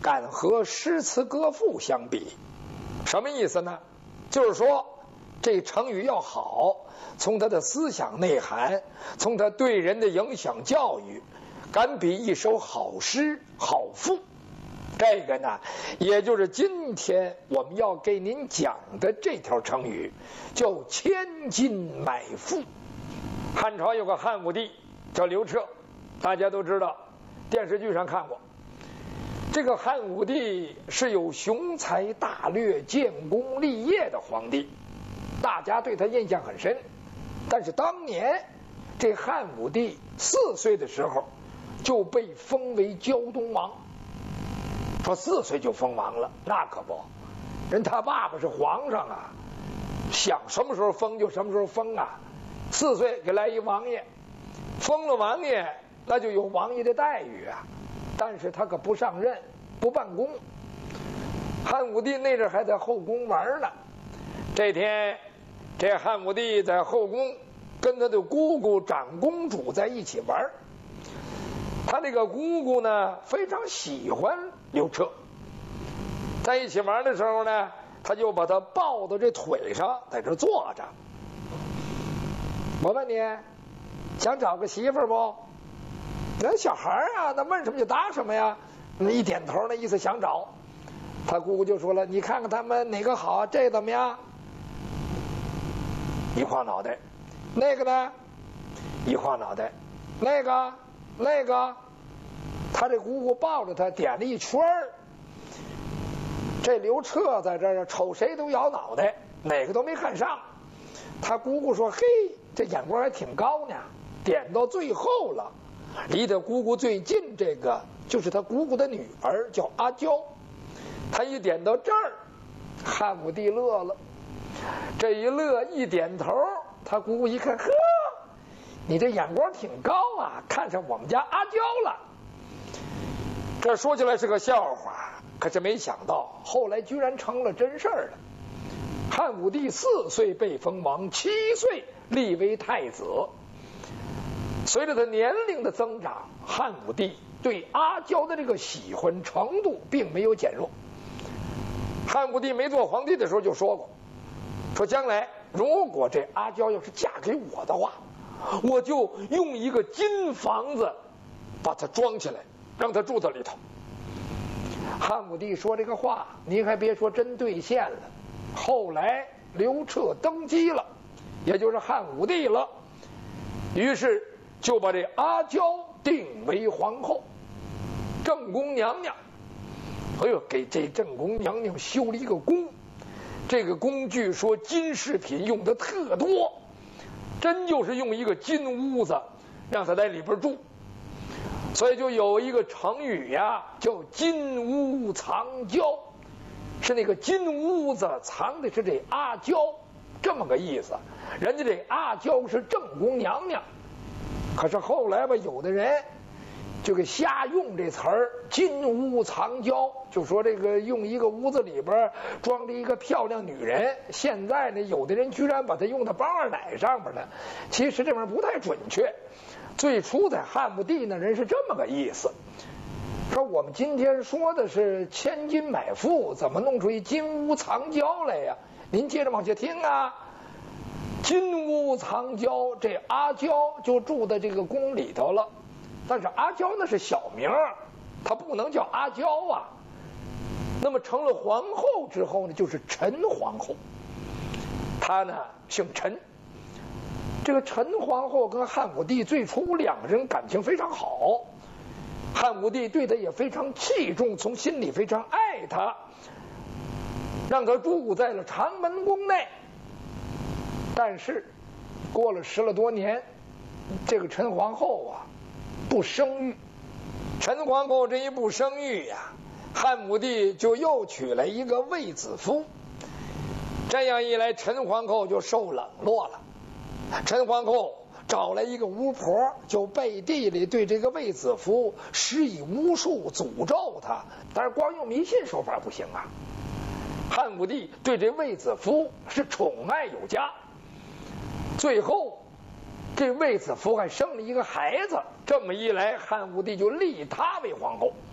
敢和诗词歌赋相比。什么意思呢？就是说这成语要好，从它的思想内涵，从它对人的影响教育，敢比一首好诗好赋。这个呢，也就是今天我们要给您讲的这条成语，叫千金买赋。汉朝有个汉武帝叫刘彻，大家都知道，电视剧上看过。这个汉武帝是有雄才大略、建功立业的皇帝，大家对他印象很深。但是当年这汉武帝4岁的时候就被封为胶东王。说4岁就封王了，那可不，人他爸爸是皇上啊，想什么时候封就什么时候封啊。4岁给来一王爷，封了王爷，那就有王爷的待遇啊。但是他可不上任，不办公。汉武帝那阵还在后宫玩呢。这天，这汉武帝在后宫跟他的姑姑长公主在一起玩。他这个姑姑呢，非常喜欢刘彻，在一起玩的时候呢，他就把他抱到这腿上，在这坐着。我问你，想找个媳妇不？那小孩啊，那问什么就答什么呀。一点头，那意思想找。他姑姑就说了：“你看看他们哪个好，这怎么样？”一晃脑袋。那个呢？一晃脑袋。那个，他这姑姑抱着他点了一圈儿。这刘彻在这儿瞅谁都摇脑袋，哪个都没看上。他姑姑说：“嘿，这眼光还挺高呢。”点到最后了，离他姑姑最近这个就是他姑姑的女儿，叫阿娇。他一点到这儿，汉武帝乐了。这一乐一点头，他姑姑一看，呵，你这眼光挺高啊，看上我们家阿娇了。这说起来是个笑话，可是没想到后来居然成了真事儿了。汉武帝4岁被封王，7岁立为太子。随着他年龄的增长，汉武帝对阿娇的这个喜欢程度并没有减弱。汉武帝没做皇帝的时候就说过，说将来如果这阿娇要是嫁给我的话，我就用一个金房子把她装起来，让她住在里头。汉武帝说这个话，您还别说，真兑现了。后来刘彻登基了，也就是汉武帝了，于是就把这阿娇定为皇后，正宫娘娘。哎呦，给这正宫娘娘修了一个宫，这个宫据说金饰品用的特多，真就是用一个金屋子让她在里边住。所以就有一个成语呀，叫金屋藏娇，是那个金屋子藏的是这阿娇，这么个意思。人家这阿娇是正宫娘娘，可是后来吧，有的人就给瞎用这词儿，金屋藏娇，就说这个用一个屋子里边装着一个漂亮女人。现在呢，有的人居然把它用到包二奶上面了，其实这玩意儿不太准确。最初在汉武帝那人是这么个意思，说我们今天说的是千金买赋，怎么弄出一金屋藏娇来呀？您接着往下听啊。金屋藏娇，这阿娇就住在这个宫里头了。但是阿娇那是小名，她不能叫阿娇啊。那么成了皇后之后呢，就是陈皇后。她呢姓陈。这个陈皇后跟汉武帝最初两人感情非常好，汉武帝对她也非常器重，从心里非常爱她，让她住在了长门宫内。但是过了10多年，这个陈皇后啊不生育。陈皇后这一不生育呀，汉武帝就又娶了一个卫子夫。这样一来，陈皇后就受冷落了。陈皇后找来一个巫婆，就背地里对这个卫子夫施以巫术，诅咒他。但是光用迷信手法不行啊。汉武帝对这卫子夫是宠爱有加，最后这卫子夫还生了一个孩子。这么一来，汉武帝就立她为皇后。